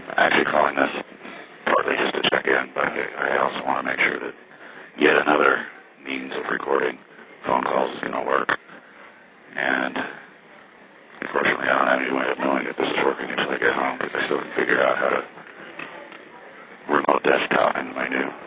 actually calling this partly just to check in, but I also want to make sure that yet another means of recording phone calls is going to work. And unfortunately, I don't have any way of knowing if this is working until I get home, because I still haven't figured out how to remote desktop into my new